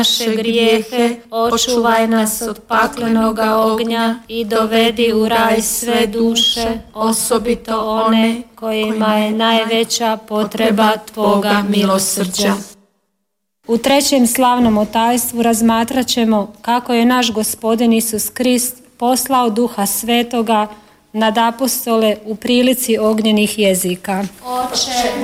naše grijehe, očuvaj nas od paklenoga ognja i dovedi u raj sve duše, osobito one kojima je najveća potreba Tvoga milosrđa. U trećem slavnom tajstvu razmatrat ćemo kako je naš Gospodin Isus Krist poslao Duha Svetoga nad apostole u prilici ognjenih jezika. Oče